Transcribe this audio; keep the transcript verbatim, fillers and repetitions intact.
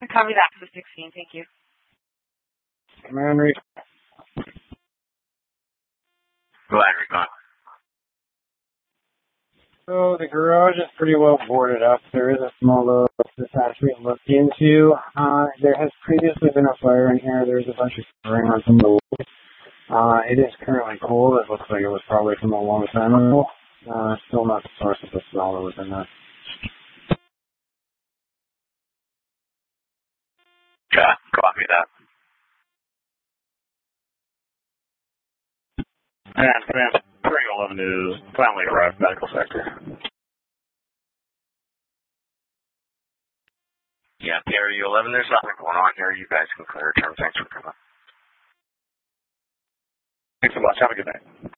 Copy that for the sixteen, thank you. Command reach. Go ahead, Recon. So the garage is pretty well boarded up. There is a small little dispatch we looked into. Uh, there has previously been a fire in here. There's a bunch of spraying on some of the walls. Uh, it is currently cold. It looks like it was probably from a long time ago. Uh, still not the source of the smell that was in there. Yeah, copy that. And command three eleven is finally arrived medical sector. Yeah, P R U eleven, there's nothing going on here. You guys can clear terms. Thanks for coming. Thanks so much. Have a good night.